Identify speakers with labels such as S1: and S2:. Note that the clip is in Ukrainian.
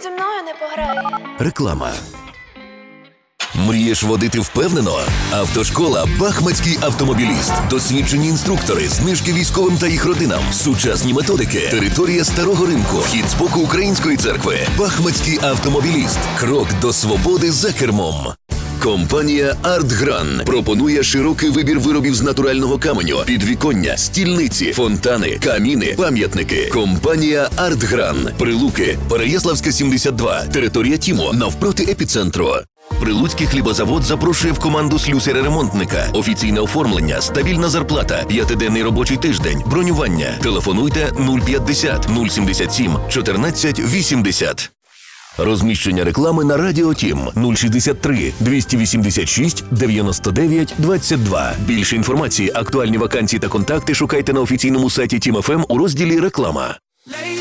S1: зі мною не пограє.
S2: Реклама. Мрієш водити впевнено? Автошкола «Бахмацький автомобіліст». Досвідчені інструктори, знижки військовим та їх родинам, сучасні методики, територія Старого Ринку, вхід з боку Української церкви. «Бахмацький автомобіліст». Крок до свободи за кермом. Компанія «Артгран» пропонує широкий вибір виробів з натурального каменю, підвіконня, стільниці, фонтани, каміни, пам'ятники. Компанія «Артгран». Прилуки, Переяславська, 72, територія ТІМО, навпроти епіцентру. Прилуцький хлібозавод запрошує в команду слюсаря-ремонтника. Офіційне оформлення, стабільна зарплата, 5-денний робочий тиждень, бронювання. Телефонуйте 050 077 14 80. Розміщення реклами на Радіо Тім 063 286 99 22. Більше інформації, актуальні вакансії та контакти шукайте на офіційному сайті Тім ФМ у розділі «Реклама».